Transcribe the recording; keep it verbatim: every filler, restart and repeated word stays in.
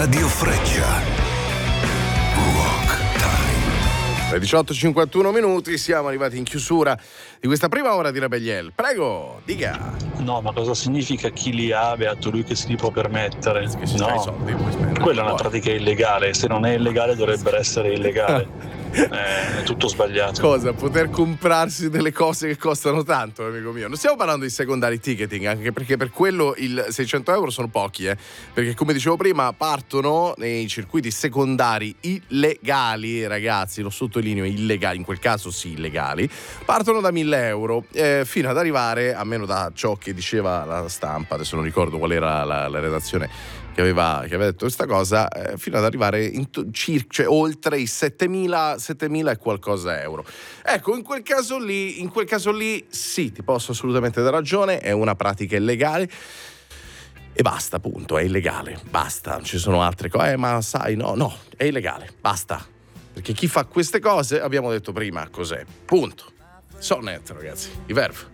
Radio Freccia. Rock Time. Le diciotto e cinquantuno minuti, siamo arrivati in chiusura di questa prima ora di Rebelliel. Prego, dica. No, ma cosa significa chi li ha, beato lui che si li può permettere? Che si fa i No, soldi, puoi spendere. quella è una Poi. pratica illegale, se non è illegale dovrebbe essere illegale. Eh, è tutto sbagliato. Cosa? Poter comprarsi delle cose che costano tanto, amico mio. Non stiamo parlando di secondary ticketing, anche perché per quello il seicento euro sono pochi, eh? Perché come dicevo prima partono nei circuiti secondari illegali, ragazzi, lo sottolineo, illegali, in quel caso sì illegali, partono da mille euro eh, fino ad arrivare, a meno da ciò che diceva la stampa, adesso non ricordo qual era la, la redazione che aveva, che aveva detto questa cosa, eh, fino ad arrivare in to- circa, cioè oltre i settemila e qualcosa euro. Ecco, in quel caso lì, in quel caso lì sì, ti posso assolutamente dare ragione, è una pratica illegale e basta, punto, è illegale, basta, non ci sono altre cose, eh, ma sai, no, no, è illegale, basta. Perché chi fa queste cose, abbiamo detto prima, cos'è, punto. Sonnet, ragazzi, i Verve.